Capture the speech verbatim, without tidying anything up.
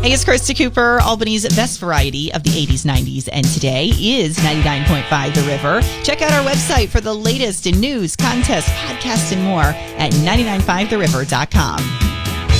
Hey, it's Krista Cooper. Albany's best variety of the eighties, nineties, and today is ninety-nine point five The River. Check out our website for the latest in news, contests, podcasts, and more at nine nine five the river dot com.